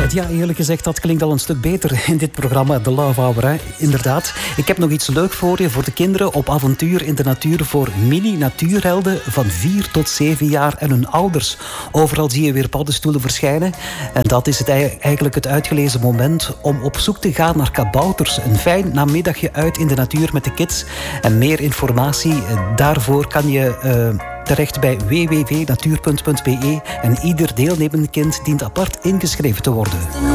Ja, eerlijk gezegd, dat klinkt al een stuk beter in dit programma, de Love Hour. Hè? Inderdaad. Ik heb nog iets leuk voor je, voor de kinderen op avontuur in de natuur voor mini-natuurhelden van 4 tot 7 jaar en hun ouders. Overal zie je weer paddenstoelen verschijnen. En dat is eigenlijk het uitgelezen moment om op zoek te gaan naar kabouters. Een fijn namiddagje uit in de natuur met de kids. En meer informatie daarvoor kan je terecht bij www.natuur.be en ieder deelnemend kind dient apart ingeschreven te worden.